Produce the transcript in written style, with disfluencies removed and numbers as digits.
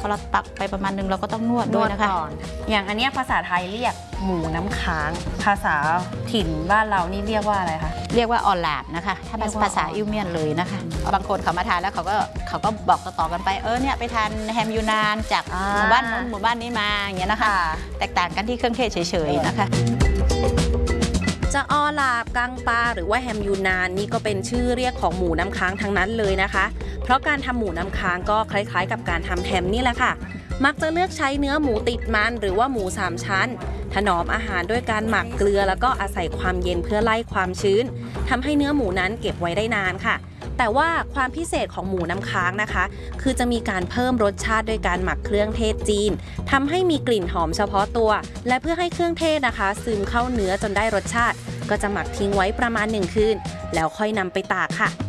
อเราปักไปประมาณนึงเราก็ต้องนวดด้วยนะคะอย่างอันนี้ภาษาไทยเรียกหมูน้ำค้างภาษาถิ่นบ้านเรานี่เรียกว่าอะไรคะเรียกว่าออลาดนะคะถ้าภาษาอิวเมียนเลยนะคะบางคนเขามาทานแล้วเขาก็บอกต่อๆกันไปเนี่ยไปทานแฮมยูนานจากหมู่บ้านนู้นหมู่บ้านนี้มาอย่างเงี้ยนะคะแตกต่างกันที่เครื่องเทศเฉยๆนะคะจะออลาบกังปาหรือว่าแฮมยูนานนี่ก็เป็นชื่อเรียกของหมูน้ำค้างทั้งนั้นเลยนะคะเพราะการทำหมูน้ำค้างก็คล้ายๆกับการทำแฮมนี่แหละค่ะมักจะเลือกใช้เนื้อหมูติดมันหรือว่าหมู3ชั้นถนอมอาหารด้วยการหมักเกลือแล้วก็อาศัยความเย็นเพื่อไล่ความชื้นทำให้เนื้อหมูนั้นเก็บไว้ได้นานค่ะแต่ว่าความพิเศษของหมูน้ำค้างนะคะคือจะมีการเพิ่มรสชาติด้วยการหมักเครื่องเทศจีนทำให้มีกลิ่นหอมเฉพาะตัวและเพื่อให้เครื่องเทศนะคะซึมเข้าเนื้อจนได้รสชาติก็จะหมักทิ้งไว้ประมาณ1 คืนแล้วค่อยนำไปตากค่ะ